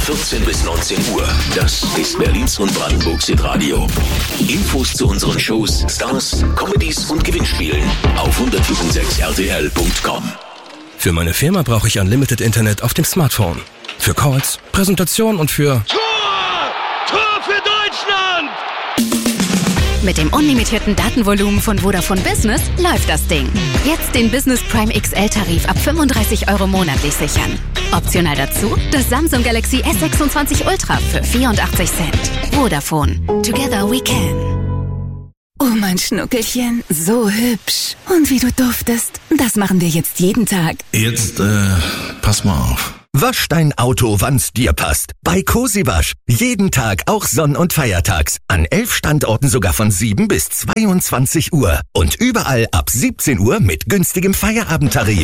14 bis 19 Uhr. Das ist Berlins und Brandenburgs Hitradio. Infos zu unseren Shows, Stars, Comedies und Gewinnspielen auf 100.6rtl.com. Für meine Firma brauche ich Unlimited Internet auf dem Smartphone. Für Calls, Präsentation und für... Tor für Deutschland! Mit dem unlimitierten Datenvolumen von Vodafone Business läuft das Ding. Jetzt den Business Prime XL-Tarif ab 35 € monatlich sichern. Optional dazu das Samsung Galaxy S26 Ultra für 84 Cent. Vodafone. Together we can. Oh, mein Schnuckelchen, so hübsch. Und wie du duftest. Das machen wir jetzt jeden Tag. Jetzt, pass mal auf. Wasch dein Auto, wann's dir passt. Bei Cosi Wasch. Jeden Tag, auch Sonn- und Feiertags. An 11 Standorten sogar von 7 bis 22 Uhr. Und überall ab 17 Uhr mit günstigem Feierabendtarif.